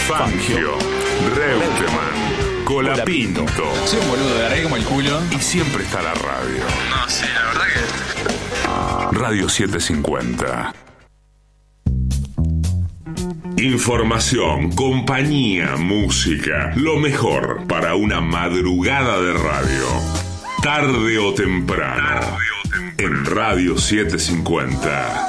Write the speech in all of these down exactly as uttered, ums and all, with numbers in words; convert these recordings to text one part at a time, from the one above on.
Fangio, Reutemann, Colapinto. Soy un boludo, de agarré como el culo. Y siempre está la radio. No, sí, la verdad que... Radio setecientos cincuenta. Información, compañía, música. Lo mejor para una madrugada de radio. Tarde o temprano. Tarde o temprano. En Radio setecientos cincuenta.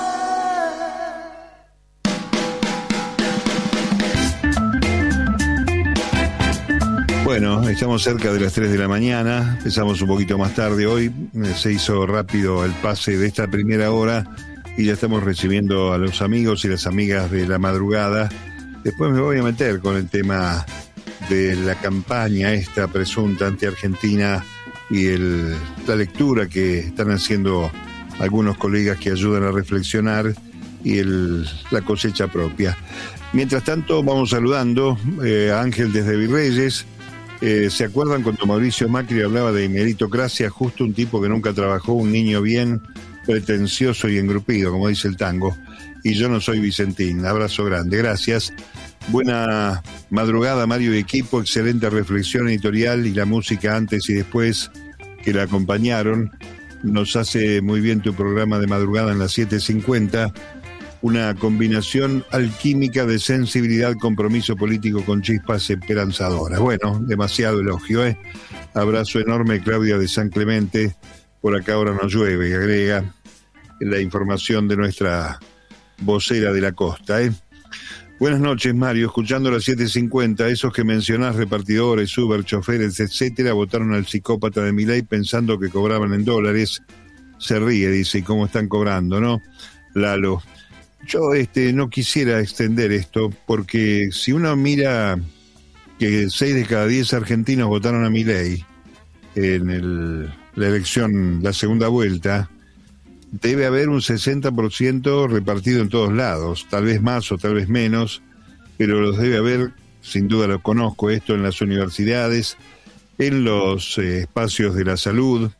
Bueno, estamos cerca de las tres de la mañana, empezamos un poquito más tarde hoy, se hizo rápido el pase de esta primera hora y ya estamos recibiendo a los amigos y las amigas de la madrugada. Después me voy a meter con el tema de la campaña esta presunta anti-Argentina y el, la lectura que están haciendo algunos colegas que ayudan a reflexionar y el, la cosecha propia. Mientras tanto, vamos saludando eh, a Ángel desde Virreyes. Eh, ¿Se acuerdan cuando Mauricio Macri hablaba de meritocracia? Justo un tipo que nunca trabajó, un niño bien pretencioso y engrupido, como dice el tango. Y yo no soy Vicentín. Abrazo grande, gracias. Buena madrugada, Mario y equipo. Excelente reflexión editorial y la música antes y después que la acompañaron. Nos hace muy bien tu programa de madrugada en las siete cincuenta. Una combinación alquímica de sensibilidad, compromiso político con chispas esperanzadoras. Bueno, demasiado elogio, ¿eh? Abrazo enorme, Claudia de San Clemente. Por acá ahora no llueve, y agrega la información de nuestra vocera de la costa, ¿eh? Buenas noches, Mario. Escuchando las siete cincuenta, esos que mencionás, repartidores, Uber, choferes, etcétera, votaron al psicópata de Milei pensando que cobraban en dólares. Se ríe, dice, ¿y cómo están cobrando, no? Lalo. Yo este, no quisiera extender esto, porque si uno mira que seis de cada diez argentinos votaron a Milei en el, la elección, la segunda vuelta, debe haber un sesenta por ciento repartido en todos lados, tal vez más o tal vez menos, pero los debe haber, sin duda lo conozco esto, en las universidades, en los eh, espacios de la salud,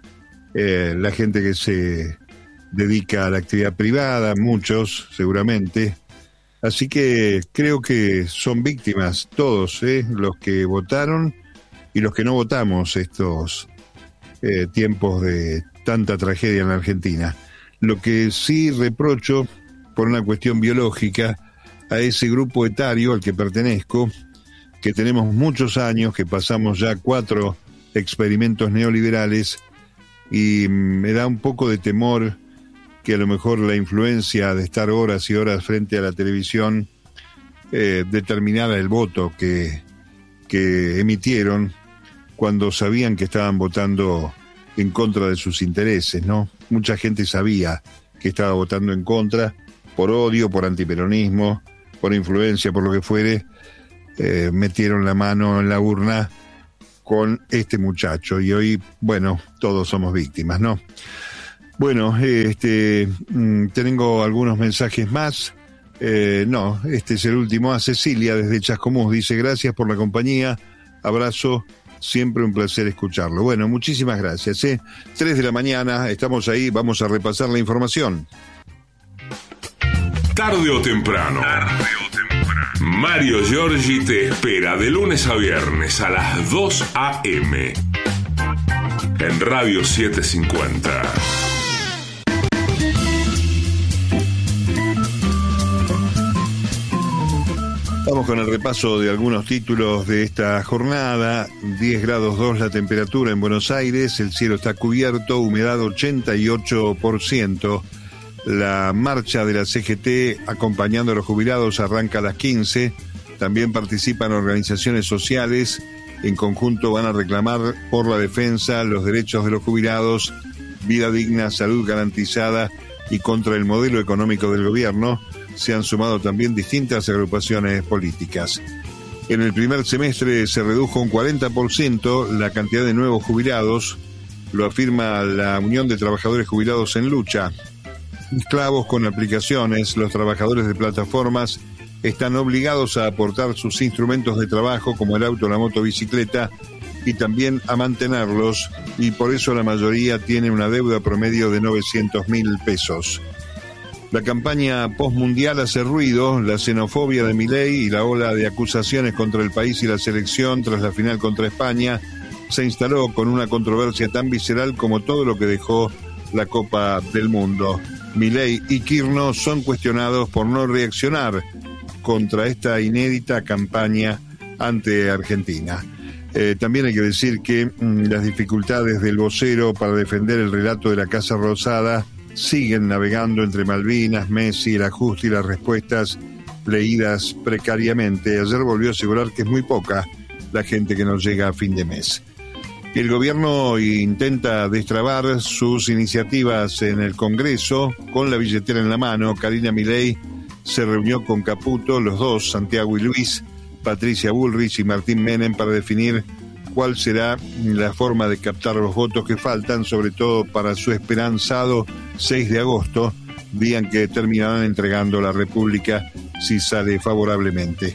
eh, la gente que se dedica a la actividad privada, muchos seguramente, así que creo que son víctimas todos, ¿eh? Los que votaron y los que no votamos estos eh, tiempos de tanta tragedia en la Argentina. Lo que sí reprocho, por una cuestión biológica, a ese grupo etario al que pertenezco, que tenemos muchos años, que pasamos ya cuatro experimentos neoliberales, y me da un poco de temor que a lo mejor la influencia de estar horas y horas frente a la televisión eh, determinara el voto que, que emitieron cuando sabían que estaban votando en contra de sus intereses, ¿no? Mucha gente sabía que estaba votando en contra, por odio, por antiperonismo, por influencia, por lo que fuere, eh, metieron la mano en la urna con este muchacho, y hoy, bueno, todos somos víctimas, ¿no? Bueno, este, tengo algunos mensajes más. Eh, no, este es el último. A Cecilia desde Chascomús dice: gracias por la compañía, abrazo, siempre un placer escucharlo. Bueno, muchísimas gracias. ¿eh? Tres de la mañana, estamos ahí, vamos a repasar la información. Tarde o temprano. Tarde o temprano. Mario Giorgi te espera de lunes a viernes a las dos a eme en Radio setecientos cincuenta. Vamos con el repaso de algunos títulos de esta jornada. diez grados dos la temperatura en Buenos Aires, el cielo está cubierto, humedad ochenta y ocho por ciento. La marcha de la C G T acompañando a los jubilados arranca a las quince. También participan organizaciones sociales. En conjunto van a reclamar por la defensa, los derechos de los jubilados, vida digna, salud garantizada y contra el modelo económico del gobierno. Se han sumado también distintas agrupaciones políticas. En el primer semestre se redujo un cuarenta por ciento la cantidad de nuevos jubilados, lo afirma la Unión de Trabajadores Jubilados en Lucha. Esclavos con aplicaciones, los trabajadores de plataformas están obligados a aportar sus instrumentos de trabajo como el auto, la moto, bicicleta, y también a mantenerlos, y por eso la mayoría tiene una deuda promedio de novecientos mil pesos. La campaña postmundial hace ruido, la xenofobia de Milei y la ola de acusaciones contra el país y la selección tras la final contra España se instaló con una controversia tan visceral como todo lo que dejó la Copa del Mundo. Milei y Kirchner son cuestionados por no reaccionar contra esta inédita campaña ante Argentina. Eh, también hay que decir que mmm, las dificultades del vocero para defender el relato de la Casa Rosada siguen navegando entre Malvinas, Messi, el ajuste y las respuestas leídas precariamente. Ayer volvió a asegurar que es muy poca la gente que nos llega a fin de mes. El gobierno intenta destrabar sus iniciativas en el Congreso con la billetera en la mano. Karina Milei se reunió con Caputo, los dos, Santiago y Luis, Patricia Bullrich y Martín Menem, para definir cuál será la forma de captar los votos que faltan, sobre todo para su esperanzado seis de agosto, día en que terminarán entregando la República si sale favorablemente.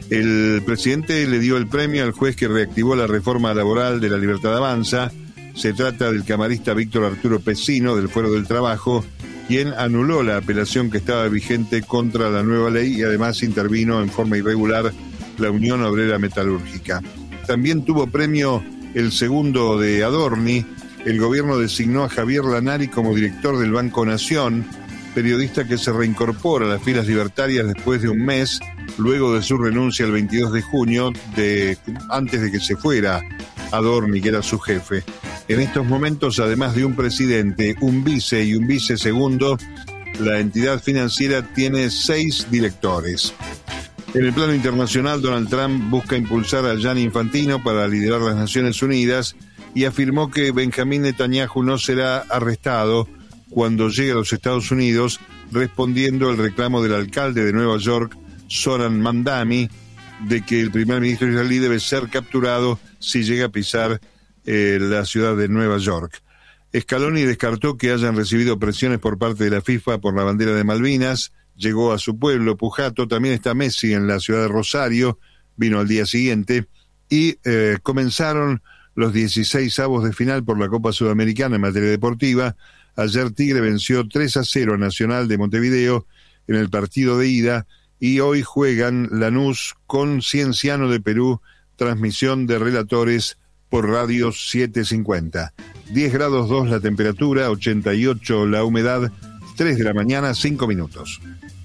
El presidente le dio el premio al juez que reactivó la reforma laboral de La Libertad Avanza. Se trata del camarista Víctor Arturo Pesino, del Fuero del Trabajo, quien anuló la apelación que estaba vigente contra la nueva ley y además intervino en forma irregular la Unión Obrera Metalúrgica. También tuvo premio el segundo de Adorni. El gobierno designó a Javier Lanari como director del Banco Nación, periodista que se reincorpora a las filas libertarias después de un mes, luego de su renuncia el veintidós de junio, de, antes de que se fuera Adorni, que era su jefe. En estos momentos, además de un presidente, un vice y un vice segundo, la entidad financiera tiene seis directores. En el plano internacional, Donald Trump busca impulsar a Gianni Infantino para liderar las Naciones Unidas y afirmó que Benjamín Netanyahu no será arrestado cuando llegue a los Estados Unidos, respondiendo al reclamo del alcalde de Nueva York, Zoran Mandami, de que el primer ministro israelí debe ser capturado si llega a pisar eh, la ciudad de Nueva York. Scaloni descartó que hayan recibido presiones por parte de la FIFA por la bandera de Malvinas. Llegó a su pueblo, Pujato. También está Messi en la ciudad de Rosario, vino al día siguiente, y eh, comenzaron los dieciséis avos de final por la Copa Sudamericana en materia deportiva. Ayer Tigre venció tres a cero a Nacional de Montevideo en el partido de ida, y hoy juegan Lanús con Cienciano de Perú, transmisión de relatores por Radio setecientos cincuenta. diez grados dos la temperatura, ochenta y ocho la humedad, tres de la mañana, cinco minutos.